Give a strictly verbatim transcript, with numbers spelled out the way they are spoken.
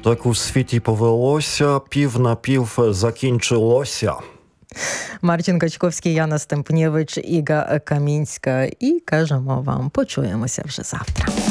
Так у світі повелося, пів на пів закінчилося. Марчин Качковський, Яна Стемпнєвич, Іга Камінська. І кажемо вам, почуємося вже завтра.